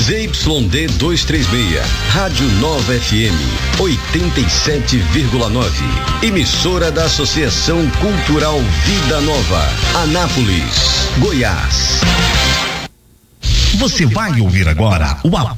ZYD 236, Rádio Nova FM 87,9. Emissora da Associação Cultural Vida Nova, Anápolis, Goiás. Você vai ouvir agora o